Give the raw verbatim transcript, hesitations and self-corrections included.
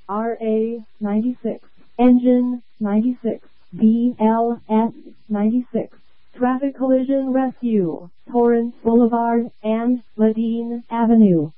R A ninety-six, Engine ninety-six, B L S ninety-six, Traffic Collision Rescue, Torrance Boulevard and Ladine Avenue.